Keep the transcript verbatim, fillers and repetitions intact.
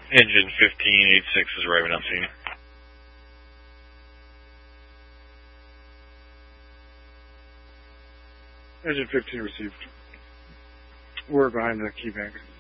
Engine fifteen eighty-six is arriving on scene. Engine fifteen received. We're behind the key bank.